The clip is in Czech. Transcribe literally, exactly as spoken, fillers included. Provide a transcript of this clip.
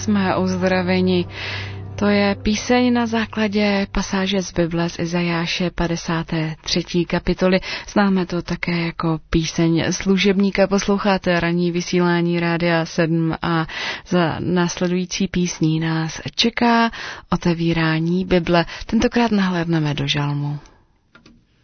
jsme uzdraveni. To je píseň na základě pasáže z Bible z Izajáše padesáté třetí kapitoly. Známe to také jako píseň služebníka. Posloucháte ranní vysílání Rádia sedm a za následující písní nás čeká otevírání Bible. Tentokrát nahlédneme do žalmu.